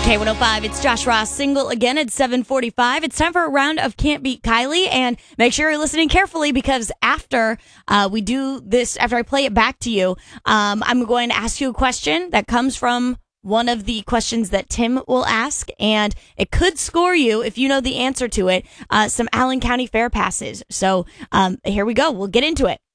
K105, it's Josh Ross, single again at 7:45. It's time for a round of Can't Beat Kylie, and make sure you're listening carefully because after we do this, after I play it back to you, I'm going to ask you a question that comes from one of the questions that Tim will ask, and it could score you, if you know the answer to it, some Allen County Fair passes. So here we go. We'll get into it.